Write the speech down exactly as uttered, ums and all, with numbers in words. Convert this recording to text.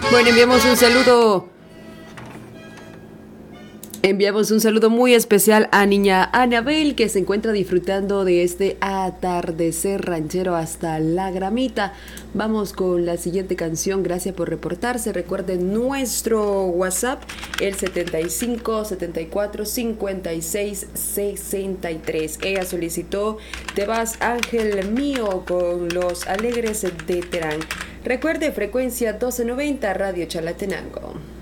Bueno, enviamos un saludo. Enviamos un saludo muy especial a niña Anabel, que se encuentra disfrutando de este atardecer ranchero hasta la gramita. Vamos con la siguiente canción. Gracias por reportarse. Recuerden nuestro WhatsApp, el setenta y cinco, setenta y cuatro, cincuenta y seis, sesenta y tres. Ella solicitó Te vas ángel mío con Los Alegres de Terán. Recuerde frecuencia doce noventa Radio Chalatenango.